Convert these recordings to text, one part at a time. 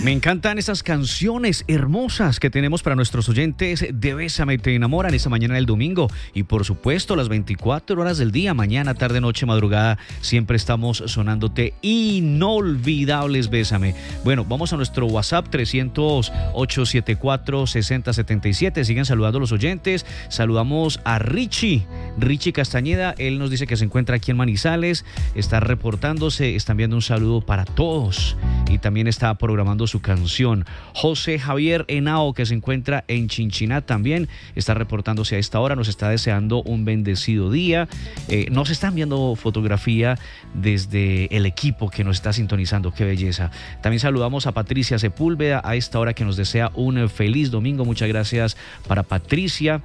Me encantan esas canciones hermosas que tenemos para nuestros oyentes de Bésame Te Enamoran esta mañana del domingo. Y por supuesto, las 24 horas del día, mañana, tarde, noche, madrugada, siempre estamos sonándote inolvidables Bésame. Bueno, vamos a nuestro WhatsApp 300-874-6077. Siguen saludando a los oyentes. Saludamos a Richie Castañeda. Él nos dice que se encuentra aquí en Manizales. Está reportándose, está enviando un saludo para todos. Y también está programando su canción. José Javier Henao, que se encuentra en Chinchiná, también está reportándose a esta hora. Nos está deseando un bendecido día. Nos está enviando fotografía desde el equipo que nos está sintonizando. Qué belleza. También saludamos a Patricia Sepúlveda a esta hora, que nos desea un feliz domingo. Muchas gracias para Patricia.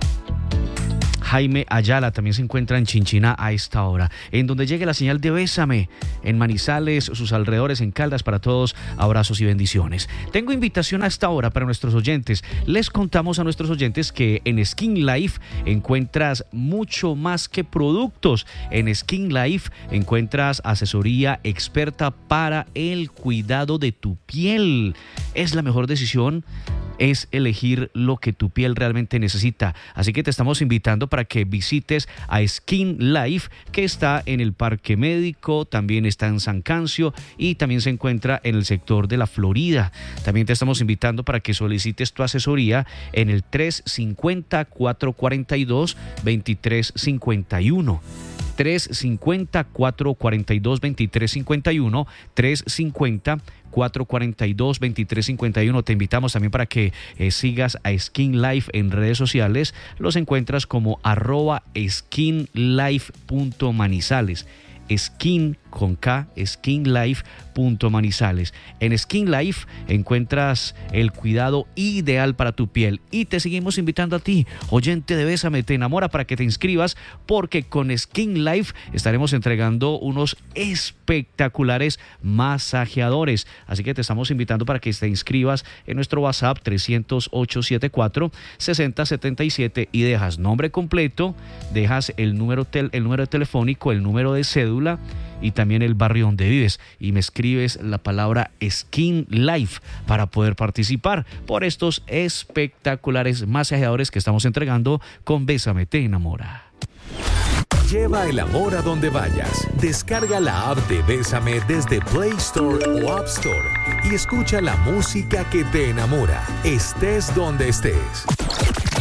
Jaime Ayala también se encuentra en Chinchiná a esta hora. En donde llegue la señal de Bésame, en Manizales, sus alrededores, en Caldas, para todos, abrazos y bendiciones. Tengo invitación a esta hora para nuestros oyentes. Les contamos a nuestros oyentes que en Skin Life encuentras mucho más que productos. En Skin Life encuentras asesoría experta para el cuidado de tu piel. Es la mejor decisión, es elegir lo que tu piel realmente necesita. Así que te estamos invitando para que visites a Skin Life, que está en el Parque Médico, también está en San Cancio y también se encuentra en el sector de la Florida. También te estamos invitando para que solicites tu asesoría en el 350-442-2351. 350-442-2351, 350-442-2351. Te invitamos también para que sigas a Skin Life en redes sociales. Los encuentras como @skinlife.manizales. Skin con K, skinlife.manizales. En Skin Life encuentras el cuidado ideal para tu piel. Y te seguimos invitando a ti, oyente de Bésame Te Enamora, para que te inscribas, porque con Skin Life estaremos entregando unos espectaculares masajeadores. Así que te estamos invitando para que te inscribas en nuestro WhatsApp 300-874-6077 y dejas nombre completo, dejas el número telefónico, el número de cédula y también el barrio donde vives, y me escribes la palabra Skin Life para poder participar por estos espectaculares masajeadores que estamos entregando con Bésame Te Enamora. Lleva el amor a donde vayas. Descarga la app de Bésame desde Play Store o App Store y escucha la música que te enamora, estés donde estés.